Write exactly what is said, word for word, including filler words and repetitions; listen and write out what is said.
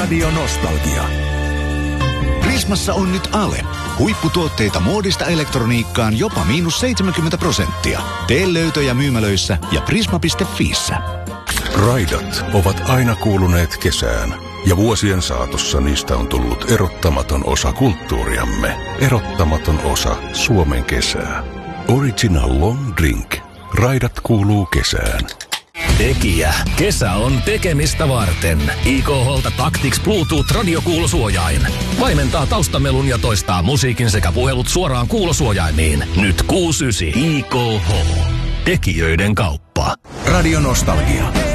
Radio Nostalgia. Prismassa on nyt ale. Huipputuotteita muodista elektroniikkaan jopa miinus seitsemänkymmentä prosenttia. Tee löytöjä myymälöissä ja prisma piste fiissä. Raidat ovat aina kuuluneet kesään, ja vuosien saatossa niistä on tullut erottamaton osa kulttuuriamme. Erottamaton osa Suomen kesää. Original Long Drink. Raidat kuuluu kesään. Tekijä. Kesä on tekemistä varten. I K H:lta Tactics Bluetooth radiokuulosuojain. Vaimentaa taustamelun ja toistaa musiikin sekä puhelut suoraan kuulosuojaimiin. Nyt kuusi yhdeksän. I K H. Tekijöiden kauppa. Radio Nostalgia.